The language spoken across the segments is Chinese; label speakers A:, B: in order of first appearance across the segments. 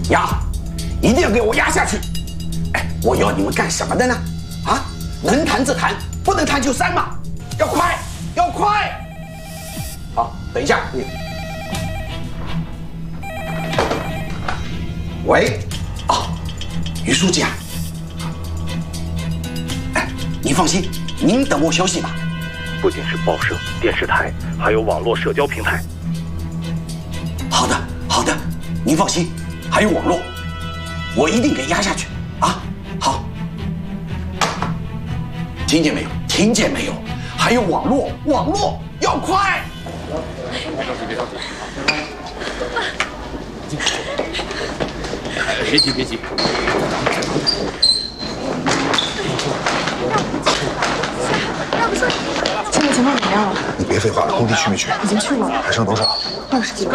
A: 压，一定要给我压下去！哎，我要你们干什么的呢？啊，能谈则谈，不能谈就删嘛！要快，要快！好，等一下。喂，于书记啊，哎，您放心，您等我消息吧。
B: 不仅是报社、电视台，还有网络社交平台。
A: 好的，好的，您放心，还有网络，我一定给压下去啊！好，听见没有？听见没有？还有网络，网络要快！
C: 别着急，别着急。别急，别急。
D: 现在情况怎么样了？
E: 你别废话了，工地去没去？
D: 已经去了。
E: 还剩多少
D: 20几个。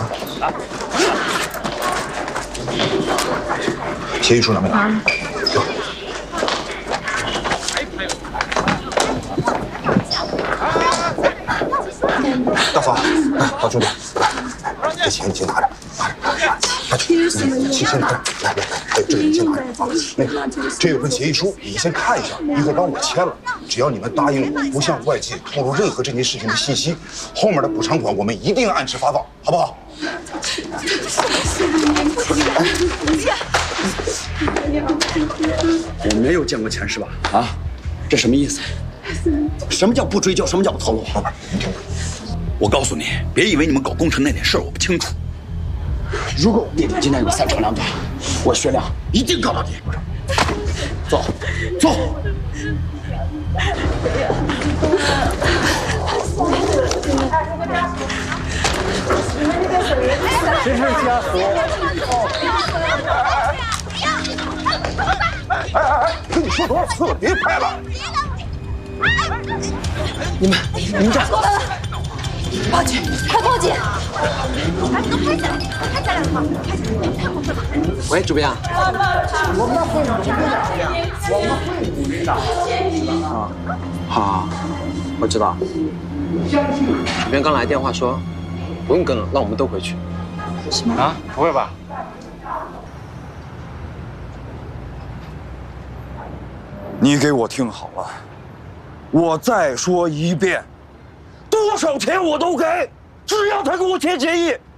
E: 协议书拿没拿？有。大嫂，哎，好兄弟，这钱你先拿着，拿去，先拿着，来，哎，这个你先拿着啊。那个，这有份协议书，你先看一下，一会儿帮我签了。只要你们答应我，不向外界透露任何这件事情的信息，后面的补偿款我们一定按时发放，好不好？
A: 我没有见过钱是吧？啊，这什么意思？什么叫不追究？什么叫不透露？
E: 老板，您听着，
A: 我告诉你，别以为你们搞工程那点事儿我不清楚。如果我店里今天有3长2短，我薛亮一定告到底。走，走。
C: 这是家属。
E: 哎，跟你说多少次了，别拍了！
A: 你们这，
D: 报警！快报警！
F: 把这个拍下来，拍下来了吗？拍下来，太过分了。
A: 喂，主编啊。
E: 我们会努力的，我们会努力的。
G: 啊，好，我知道。主编刚来电话说，不用跟了，让我们都回去。
D: 什么？
C: 啊？不会吧？
E: 你给我听好了，我再说一遍，多少钱我都给，只要他给我签协议。